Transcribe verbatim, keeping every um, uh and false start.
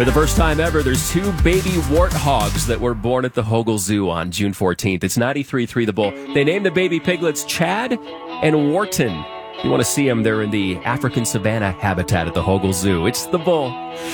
For the first time ever, there's two baby warthogs that were born at the Hogle Zoo on June fourteenth. It's ninety-three point three The Bull. They named the baby piglets Chad and Wharton. If you want to see them, they're in the African savanna habitat at the Hogle Zoo. It's The Bull.